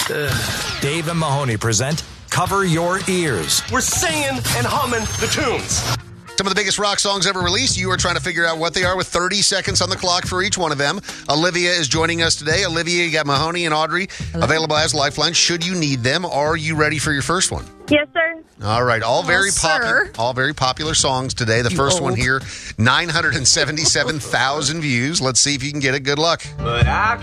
Dave and Mahoney present Cover Your Ears. We're singing and humming the tunes. Some of the biggest rock songs ever released. You are trying to figure out what they are with 30 seconds on the clock for each one of them. Olivia is joining us today. Olivia, you got Mahoney and Audrey available as lifelines should you need them. Are you ready for your first one? Yes, sir. All right. All very popular songs today. The first one here, 977,000 views. Let's see if you can get it. Good luck. But I